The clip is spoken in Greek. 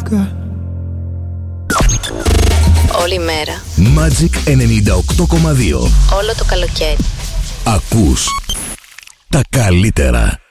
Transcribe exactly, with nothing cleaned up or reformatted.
αργά. Όλη μέρα Magic ενενήντα οκτώ κόμμα δύο. όλο το καλοκαίρι. Ακούς τα καλύτερα.